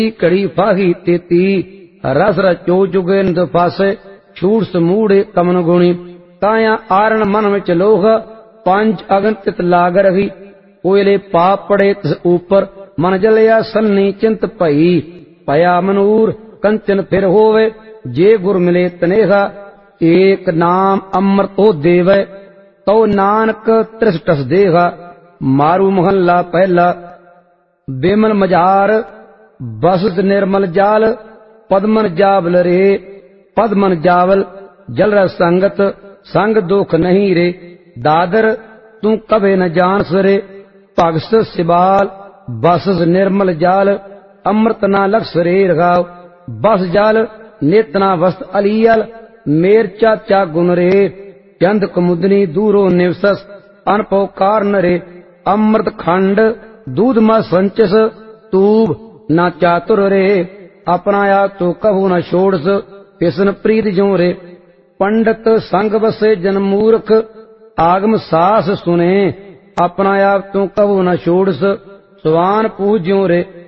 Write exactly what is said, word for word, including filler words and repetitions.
कड़ी फाही तेती रस रचो जुगे नित फासे छूट समूढ़े कमन गुणी काया आरण मन विच लोह पंच अगन तित लाग रही कोयले पाप पड़े तिस ऊपर मन जलिया सन्नी चिंत भई पया मनूर कंचन फिर होवे जे गुर मिले तनेहा एक नाम अमृत ओ देवै तो नानक त्रिस टस देहा मारू महला पहला बेमल मजार बसत निर्मल जाल पद्मन जावल रे पद्मन जावल जल रस संगत संग दुख नहीं रे दादर तू कभे न जान सरे भगत सिबाल बसस निर्मल जाल अमृत ना लक्ष रे रघाव बस जाल नेतना वस्त अलियल मेर चाचा गुण रे चंद कुमुदनी दूरो निवसस अनपो कारण रे अमृत खंड दूध मा संचस तूब ना चातुर रे अपना आप तो कभू न छोड़स पिसन प्रीत जो रे पंडित संग बसे जन मूर्ख आगम सास सुने अपना आप तो कभू न छोड़स स्वान पूज्यो रे